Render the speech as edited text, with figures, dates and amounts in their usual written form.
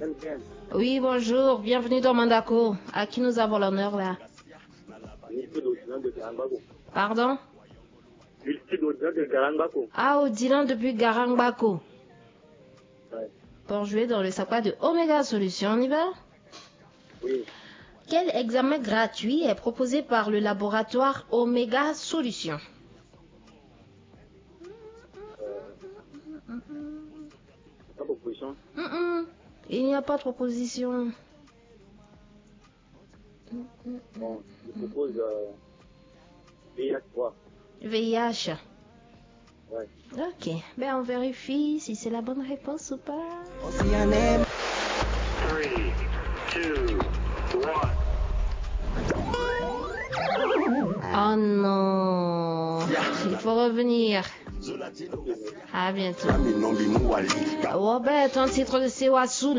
Oui, bonjour, bienvenue dans Mandako. À qui nous avons l'honneur là? Pardon? Ah, Odilon depuis Garangbako. Pour jouer dans le sapin de Omega Solutions, on y va? Oui. Quel examen gratuit est proposé par le laboratoire Omega Solutions? Pas proposition. Il n'y a pas de proposition. Bon, je propose VIH3. VIH. Ouais. Ok, ben on vérifie si c'est la bonne réponse ou pas. 3, 2, 1. Oh non, il faut revenir. À bientôt. Oh ben, ton titre de Sewasoul.